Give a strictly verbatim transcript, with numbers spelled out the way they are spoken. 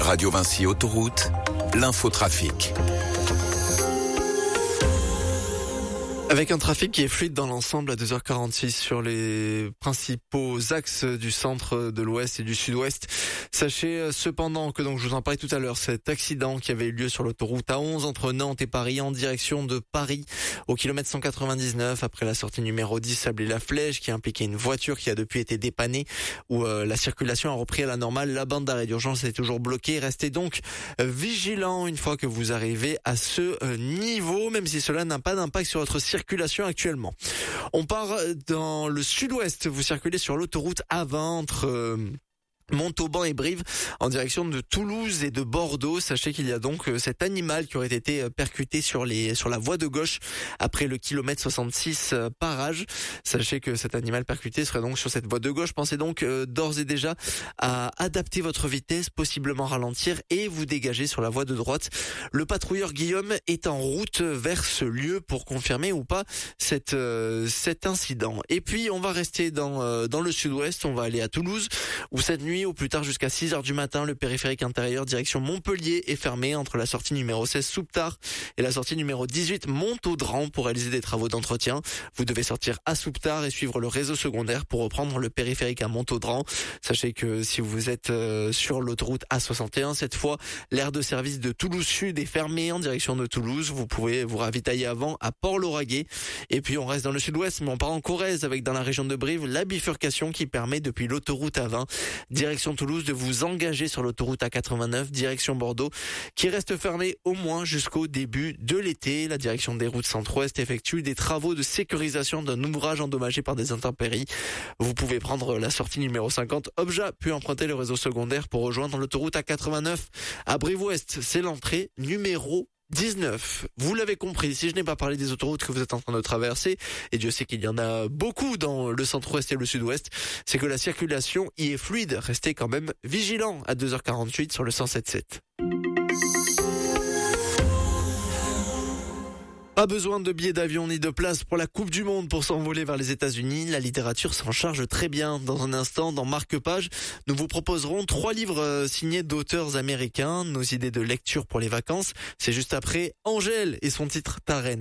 Radio Vinci Autoroute, l'infotrafic. Avec un trafic qui est fluide dans l'ensemble à deux heures quarante-six sur les principaux axes du centre, de l'ouest et du sud-ouest. Sachez cependant que, donc je vous en parlais tout à l'heure, cet accident qui avait eu lieu sur l'autoroute A onze entre Nantes et Paris en direction de Paris au kilomètre cent quatre-vingt-dix-neuf après la sortie numéro dix Sablé-la-Flèche qui impliquait une voiture qui a depuis été dépannée où euh, la circulation a repris à la normale. La bande d'arrêt d'urgence est toujours bloquée. Restez donc vigilants une fois que vous arrivez à ce euh, niveau, même si cela n'a pas d'impact sur votre circulation. circulation actuellement. On part dans le sud-ouest. Vous circulez sur l'autoroute A vingt entre euh, Montauban et Brive en direction de Toulouse et de Bordeaux. Sachez qu'il y a donc cet animal qui aurait été percuté sur les sur la voie de gauche après le kilomètre soixante-six Parage. Sachez que cet animal percuté serait donc sur cette voie de gauche. Pensez donc euh, d'ores et déjà à adapter votre vitesse, possiblement ralentir et vous dégager sur la voie de droite. Le patrouilleur Guillaume est en route vers ce lieu pour confirmer ou pas cette euh, cet incident. Et puis on va rester dans euh, dans le sud-ouest. On va aller à Toulouse où cette nuit au plus tard jusqu'à six heures du matin, le périphérique intérieur direction Montpellier est fermé entre la sortie numéro seize Souptard et la sortie numéro dix-huit Montaudran pour réaliser des travaux d'entretien. Vous devez sortir à Souptard et suivre le réseau secondaire pour reprendre le périphérique à Montaudran. Sachez que si vous êtes euh, sur l'autoroute A soixante et un, cette fois, l'aire de service de Toulouse Sud est fermée en direction de Toulouse. Vous pouvez vous ravitailler avant à Port-Lauragais. Et puis on reste dans le sud-ouest, mais on part en Corrèze avec dans la région de Brive la bifurcation qui permet depuis l'autoroute A vingt direction Toulouse de vous engager sur l'autoroute A quatre-vingt-neuf direction Bordeaux qui reste fermée au moins jusqu'au début de l'été. La direction des routes centre-ouest effectue des travaux de sécurisation d'un ouvrage endommagé par des intempéries. Vous pouvez prendre la sortie numéro cinquante Obja puis emprunter le réseau secondaire pour rejoindre l'autoroute A quatre-vingt-neuf à Brive-Ouest. C'est l'entrée numéro dix-neuf. Vous l'avez compris, si je n'ai pas parlé des autoroutes que vous êtes en train de traverser, et Dieu sait qu'il y en a beaucoup dans le centre-ouest et le sud-ouest, c'est que la circulation y est fluide. Restez quand même vigilants à deux heures quarante-huit sur le cent sept sept. Pas besoin de billets d'avion ni de place pour la Coupe du Monde pour s'envoler vers les États-Unis. La littérature s'en charge très bien. Dans un instant, dans Marque-Page, nous vous proposerons trois livres signés d'auteurs américains, nos idées de lecture pour les vacances. C'est juste après Angèle et son titre Ta Reine.